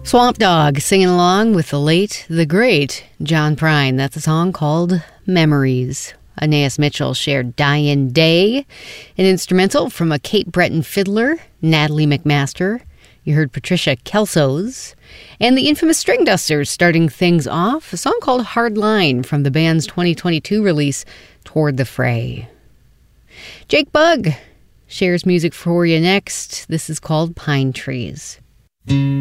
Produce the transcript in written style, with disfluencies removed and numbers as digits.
Swamp Dogg singing along with the late, the great John Prine. That's a song called Memories. Anais Mitchell shared Dying Day, an instrumental from a Cape Breton fiddler, Natalie McMaster. You heard Patricia Kelso's. And the infamous String Dusters starting things off, a song called Hard Line from the band's 2022 release, Toward the Fray. Jake Bugg shares music for you next. This is called Pine Trees.